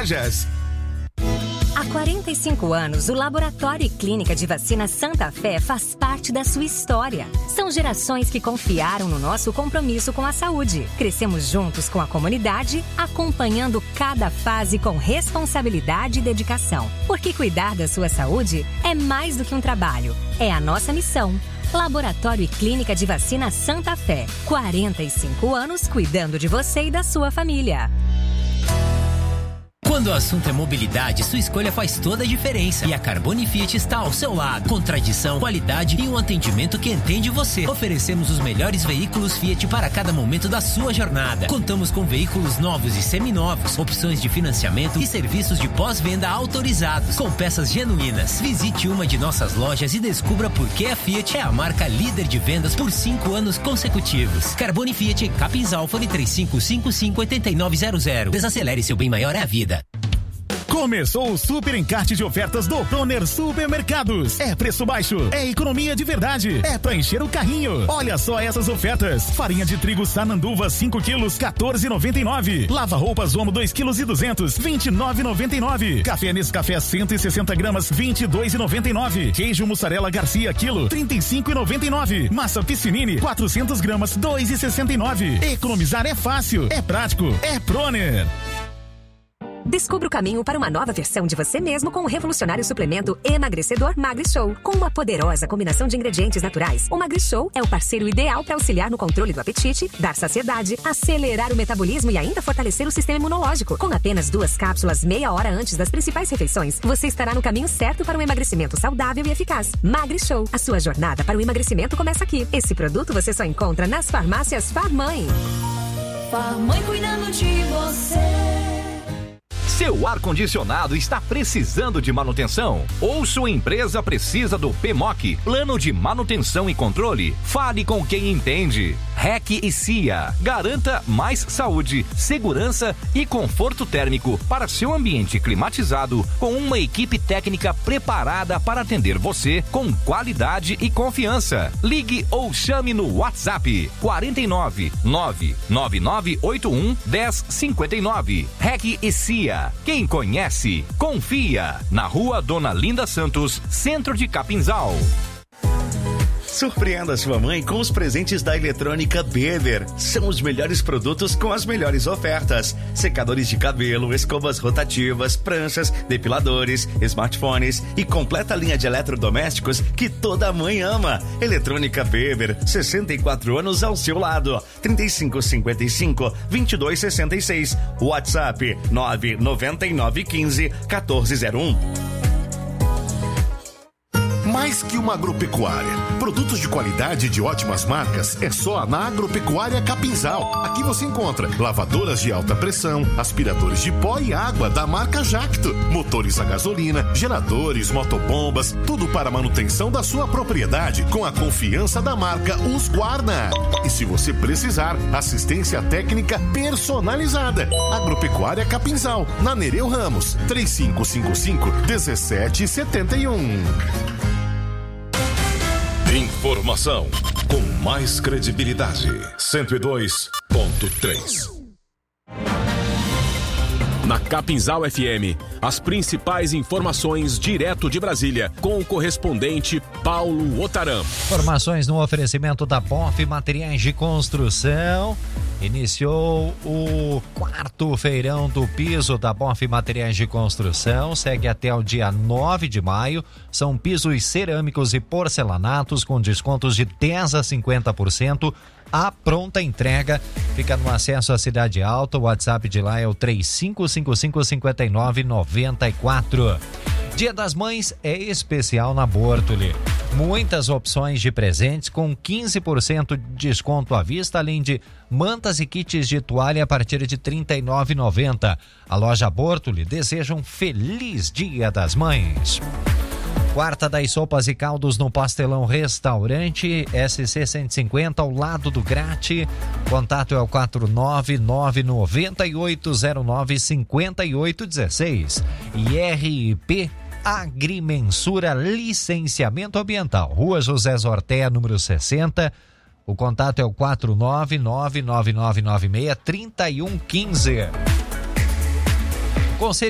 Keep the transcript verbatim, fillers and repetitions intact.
lojas. Há quarenta e cinco anos, o Laboratório e Clínica de Vacina Santa Fé faz parte da sua história. São gerações que confiaram no nosso compromisso com a saúde. Crescemos juntos com a comunidade, acompanhando cada fase com responsabilidade e dedicação. Porque cuidar da sua saúde é mais do que um trabalho, é a nossa missão. Laboratório e Clínica de Vacina Santa Fé. quarenta e cinco anos cuidando de você e da sua família. Quando o assunto é mobilidade, sua escolha faz toda a diferença. E a Carbone Fiat está ao seu lado. Com tradição, qualidade e um atendimento que entende você. Oferecemos os melhores veículos Fiat para cada momento da sua jornada. Contamos com veículos novos e seminovos, opções de financiamento e serviços de pós-venda autorizados, com peças genuínas. Visite uma de nossas lojas e descubra por que a Fiat é a marca líder de vendas por cinco anos consecutivos. Carbone Fiat, Capinzal, fone três cinco cinco cinco, oito nove zero zero. Desacelere, seu bem maior é a vida. Começou o super encarte de ofertas do Bronner Supermercados. É preço baixo, é economia de verdade, é pra encher o carrinho. Olha só essas ofertas: farinha de trigo Sananduva cinco quilos, quatorze e noventa e nove. Lava roupas Omo dois quilos e duzentos, vinte e nove e noventa e nove. Café Nescafé cento e sessenta gramas, vinte e dois e noventa e nove. Queijo mussarela Garcia quilo, trinta e cinco e noventa e nove. Massa Piscinini quatrocentas gramas, dois e sessenta e nove. Economizar é fácil, é prático, é Bronner. Descubra o caminho para uma nova versão de você mesmo com o revolucionário suplemento emagrecedor MagriShow. Com uma poderosa combinação de ingredientes naturais, o MagriShow é o parceiro ideal para auxiliar no controle do apetite, dar saciedade, acelerar o metabolismo e ainda fortalecer o sistema imunológico. Com apenas duas cápsulas meia hora antes das principais refeições, você estará no caminho certo para um emagrecimento saudável e eficaz. MagriShow, a sua jornada para o emagrecimento começa aqui. Esse produto você só encontra nas farmácias Farmãe. Farmãe cuidando de você. Seu ar-condicionado está precisando de manutenção? Ou sua empresa precisa do P M O C, Plano de Manutenção e Controle? Fale com quem entende. R E C e C I A. Garanta mais saúde, segurança e conforto térmico para seu ambiente climatizado, com uma equipe técnica preparada para atender você com qualidade e confiança. Ligue ou chame no WhatsApp quatro nove nove nove nove oito um um zero cinco nove. R E C e C I A. Quem conhece, confia. Na Rua Dona Linda Santos, Centro de Capinzal. Surpreenda sua mãe com os presentes da Eletrônica Beber. São os melhores produtos com as melhores ofertas: secadores de cabelo, escovas rotativas, pranchas, depiladores, smartphones e completa linha de eletrodomésticos que toda mãe ama. Eletrônica Beber, sessenta e quatro anos ao seu lado. trinta e cinco cinquenta e cinco, vinte e dois sessenta e seis. WhatsApp nove nove nove um cinco, um quatro zero um. Mais que uma agropecuária. Produtos de qualidade e de ótimas marcas é só na Agropecuária Capinzal. Aqui você encontra lavadoras de alta pressão, aspiradores de pó e água da marca Jacto, motores a gasolina, geradores, motobombas, tudo para a manutenção da sua propriedade com a confiança da marca Husqvarna. E se você precisar, assistência técnica personalizada. Agropecuária Capinzal, na Nereu Ramos, três cinco cinco cinco, um sete sete um. Informação com mais credibilidade. cento e dois ponto três. Na Capinzal F M, as principais informações direto de Brasília, com o correspondente Paulo Otaram. Informações no oferecimento da B O F Materiais de Construção. Iniciou o quarto feirão do piso da B O F Materiais de Construção. Segue até o dia nove de maio. São pisos cerâmicos e porcelanatos com descontos de dez a cinquenta por cento. A pronta entrega fica no acesso à Cidade Alta. O WhatsApp de lá é o três cinco cinco cinco, cinco nove nove quatro. Dia das Mães é especial na Bortoli. Muitas opções de presentes com quinze por cento de desconto à vista, além de mantas e kits de toalha a partir de trinta e nove reais e noventa centavos. A loja Bortoli deseja um feliz Dia das Mães. Quarta das sopas e caldos no Pastelão Restaurante, S C cento e cinquenta, ao lado do Grate. Contato é o quatro nove nove nove oito zero nove cinco oito um seis. E R I P Agrimensura Licenciamento Ambiental, Rua José Zortea, número sessenta. O contato é o quatro nove nove nove nove nove seis três um um cinco. Conselho